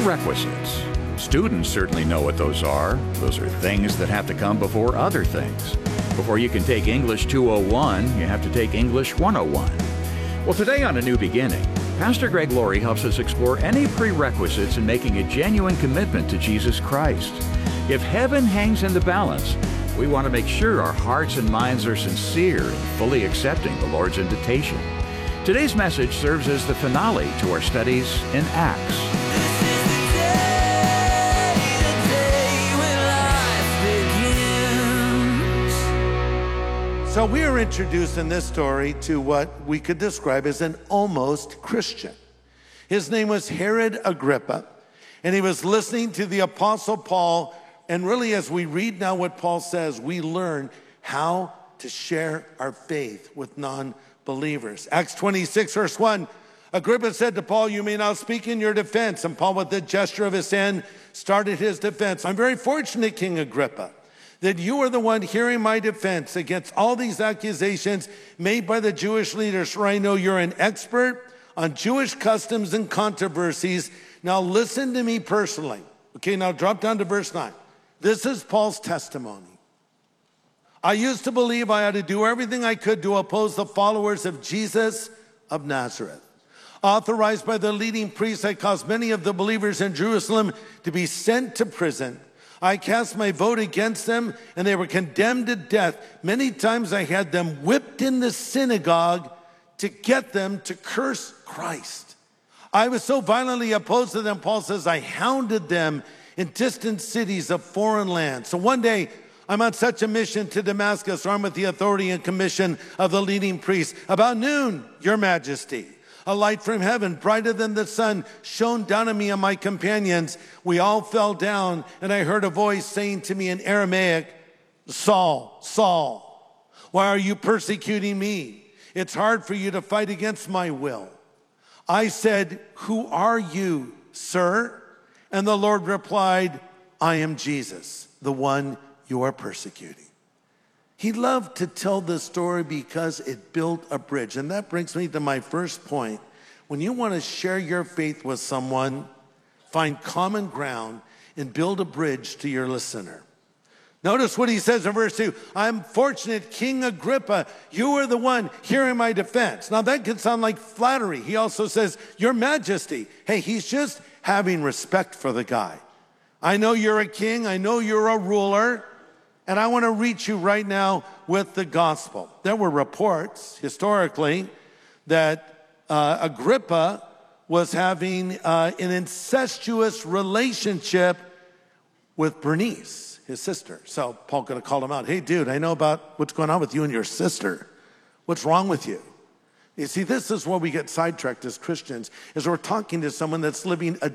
Prerequisites. Students certainly know what those are. Those are things that have to come before other things. Before you can take English 201, you have to take English 101. Well, today on A New Beginning, Pastor Greg Laurie helps us explore any prerequisites in making a genuine commitment to Jesus Christ. If heaven hangs in the balance, we want to make sure our hearts and minds are sincere in fully accepting the Lord's invitation. Today's message serves as the finale to our studies in Acts. So we are introduced in this story to what we could describe as an almost Christian. His name was Herod Agrippa, and he was listening to the Apostle Paul. And really, as we read now what Paul says, we learn how to share our faith with non-believers. Acts 26, verse 1, Agrippa said to Paul, "You may now speak in your defense." And Paul, with the gesture of his hand, started his defense. "I'm very fortunate, King Agrippa, that you are the one hearing my defense against all these accusations made by the Jewish leaders, for I know you're an expert on Jewish customs and controversies. Now listen to me personally." Okay, now drop down to verse 9. This is Paul's testimony. "I used to believe I had to do everything I could to oppose the followers of Jesus of Nazareth. Authorized by the leading priests, I caused many of the believers in Jerusalem to be sent to prison. I cast my vote against them, and they were condemned to death. Many times I had them whipped in the synagogue to get them to curse Christ. I was so violently opposed to them," Paul says, "I hounded them in distant cities of foreign lands. So one day, I'm on such a mission to Damascus, armed with the authority and commission of the leading priests. About noon, Your Majesty, a light from heaven, brighter than the sun, shone down on me and my companions. We all fell down, and I heard a voice saying to me in Aramaic, 'Saul, Saul, why are you persecuting me? It's hard for you to fight against my will.' I said, 'Who are you, sir?' And the Lord replied, 'I am Jesus, the one you are persecuting.'" He loved to tell this story because it built a bridge. And that brings me to my first point. When you want to share your faith with someone, find common ground and build a bridge to your listener. Notice what he says in verse 2. "I'm fortunate, King Agrippa, you are the one hearing my defense." Now that can sound like flattery. He also says, "Your Majesty." Hey, he's just having respect for the guy. "I know you're a king. I know you're a ruler. And I want to reach you right now with the gospel." There were reports historically that Agrippa was having an incestuous relationship with Bernice, his sister. So Paul could have called him out. "Hey, dude, I know about what's going on with you and your sister. What's wrong with you?" You see, this is where we get sidetracked as Christians, is we're talking to someone that's living a